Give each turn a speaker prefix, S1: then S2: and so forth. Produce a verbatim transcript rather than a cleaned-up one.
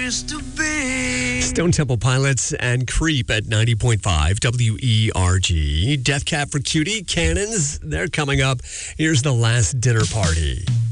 S1: used to be.
S2: Stone Temple Pilots and Creep at ninety point five W E R G. Death Cab for Cutie, Cannons, they're coming up. Here's The Last Dinner Party.